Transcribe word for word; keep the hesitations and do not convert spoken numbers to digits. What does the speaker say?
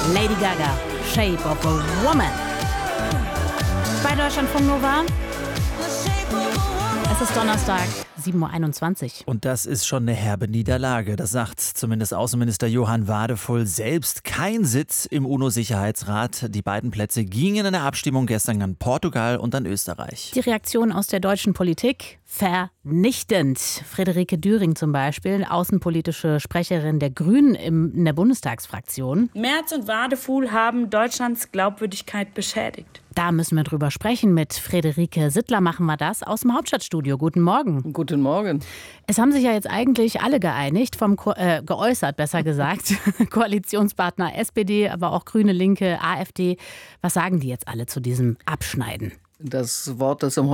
Lady Gaga, Shape of a Woman. Bei Deutschlandfunk Nova. Es ist Donnerstag, sieben Uhr einundzwanzig. Und das ist schon eine herbe Niederlage. Das sagt zumindest Außenminister Johann Wadephul selbst. Kein Sitz im UNO-Sicherheitsrat. Die beiden Plätze gingen in der Abstimmung gestern an Portugal und an Österreich. Die Reaktion aus der deutschen Politik? Vernichtend. Friederike Düring zum Beispiel, außenpolitische Sprecherin der Grünen in der Bundestagsfraktion. Merz und Wadephul haben Deutschlands Glaubwürdigkeit beschädigt. Da müssen wir drüber sprechen. Mit Friederike Sittler machen wir das aus dem Hauptstadtstudio. Guten Morgen. Guten Morgen. Es haben sich ja jetzt eigentlich alle geeinigt, vom Ko- äh, geäußert, besser gesagt. Koalitionspartner S P D, aber auch Grüne, Linke, AfD. Was sagen die jetzt alle zu diesem Abschneiden? Das Wort, das am